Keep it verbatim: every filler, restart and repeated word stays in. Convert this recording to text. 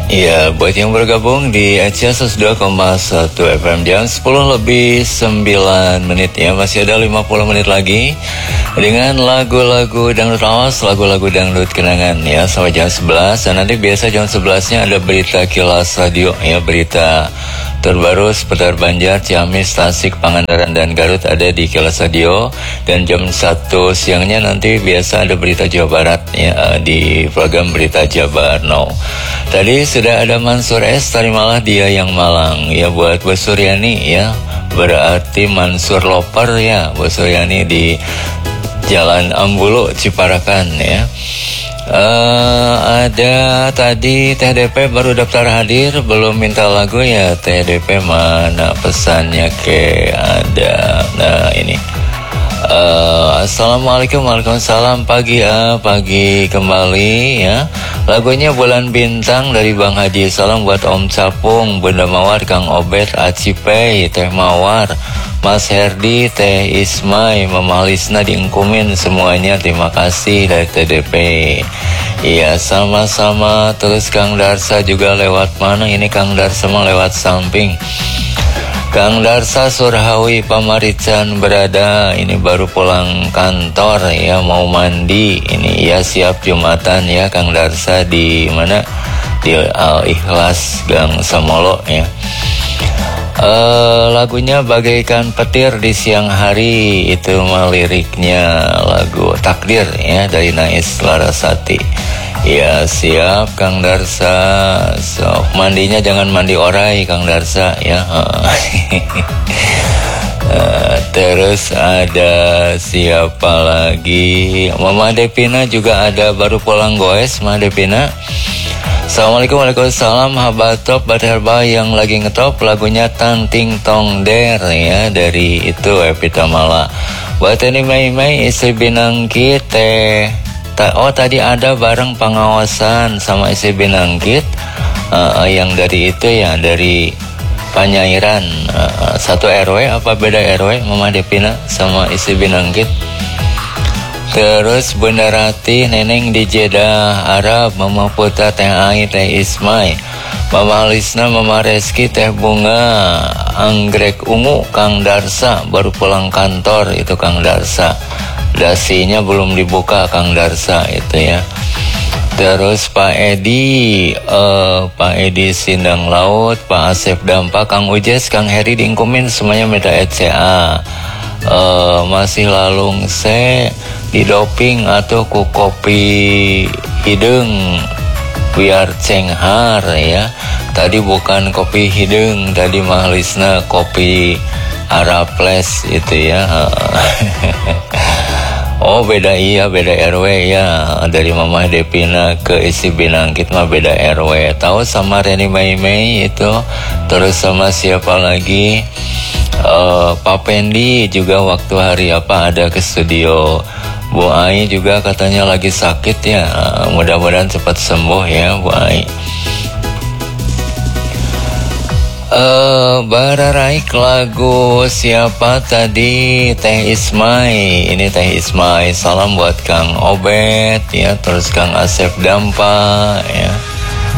Iya, buat yang bergabung di Asia seratus dua koma satu F M jam sepuluh lebih sembilan menit ya. Masih ada lima puluh menit lagi dengan lagu-lagu dangdut lawas, lagu-lagu dangdut kenangan ya, sampai jam sebelas. Dan nanti biasa jam sebelasnya ada berita Kilas Radio ya, berita terbaru seputar Banjar, Ciamis, Tasik, Pangandaran, dan Garut ada di Kilas Radio. Dan jam satu siangnya nanti biasa ada berita Jawa Barat ya, di program Berita Jabar Now. Tadi sudah ada Mansur S, terimalah dia yang Malang ya, buat Bu Suryani ya, berarti Mansur Loper ya, Bu Suryani di Jalan Ambulu, Ciparakan ya. Uh, ada tadi T D P baru daftar hadir, belum minta lagu ya. T D P mana pesannya ke ada. Nah ini uh, Assalamualaikum, waalaikumsalam, pagi ah, pagi kembali ya. Lagunya Bulan Bintang dari Bang Haji. Salam buat Om Capung, Bunda Mawar, Kang Obet, Acipei, Teh Mawar, Mas Herdi, Teh Ismay, Mama Lisna diingkumin semuanya. Terima kasih dari T D P. Iya, sama-sama. Terus Kang Darsa juga lewat mana? Ini Kang Darsa mah lewat samping. Kang Darsa Surhawi Pamarican berada, ini baru pulang kantor ya, mau mandi. Ini ya siap Jumatan ya Kang Darsa di mana? Di Al Ikhlas Gang Samolo ya. Uh, lagunya Bagaikan Petir di Siang Hari, itu mah liriknya lagu Takdir ya dari Nais Larasati. Ya siap Kang Darsa, sok mandinya jangan mandi orai Kang Darsa ya. uh, terus ada siapa lagi? Mama Depina juga ada, baru pulang goes Mama Depina. Assalamualaikum, waalaikumsalam, Habat Top Baterba yang lagi ngetop lagunya Tanting Tong Der ya, dari itu Epita Mala. Buat ini Mei Mei istri Binangkit teh. Oh tadi ada bareng pengawasan sama istri Binangkit, uh, yang dari itu ya, dari Panyairan, uh, satu R W apa beda R W Mama Depina sama istri Binangkit. Terus Bunda Rati, Neneng di Jeddah Arab, Mama Puta, Teh Ai, Teh Ismay, Mama Lisna, Mama Reski, Teh Bunga, Anggrek Ungu, Kang Darsa baru pulang kantor itu Kang Darsa. Dasinya belum dibuka Kang Darsa itu ya. Terus Pak Edi, uh, Pak Edi Sindang Laut, Pak Asep Dampak, Kang Ujes, Kang Heri diingkumin semuanya minta E C A. Uh, masih lalung se di doping atau ku kopi hidung biar cenghar ya. Tadi bukan kopi hidung, tadi mahlisna kopi Araples itu ya. Oh beda, iya beda R W ya, dari Mama Depina ke isi Binangkit mah beda R W. Tahu sama Reni Mei Mei itu. Terus sama siapa lagi? Uh, Pak Pendi juga waktu hari apa ada ke studio. Bu Ai juga katanya lagi sakit ya, uh, mudah-mudahan cepat sembuh ya Bu Ai. Uh, Bararaik lagu siapa tadi? Teh Ismay. Ini Teh Ismay. Salam buat Kang Obet ya, terus Kang Asep Dampa ya.